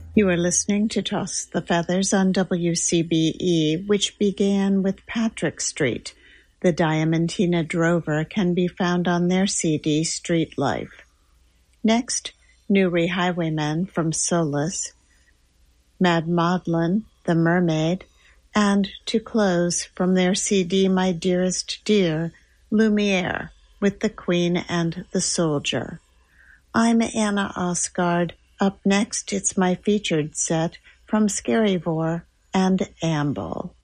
You are listening to Toss the Feathers on WCBE, which began with Patrick Street. The Diamantina Drover can be found on their CD Street Life. Next, Newry Highwaymen from Solus, Mad Maudlin, The Mermaid, and to close from their CD My Dearest Dear, Lumiere with The Queen and the Soldier. I'm Anna Osgard. Up next, it's my featured set from Scaryvore and Amble.